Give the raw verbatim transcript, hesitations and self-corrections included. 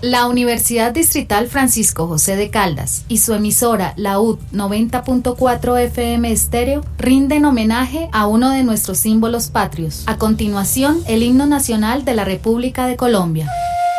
La Universidad Distrital Francisco José de Caldas y su emisora, la U D noventa punto cuatro F M Estéreo, rinden homenaje a uno de nuestros símbolos patrios. A continuación, el himno nacional de la República de Colombia.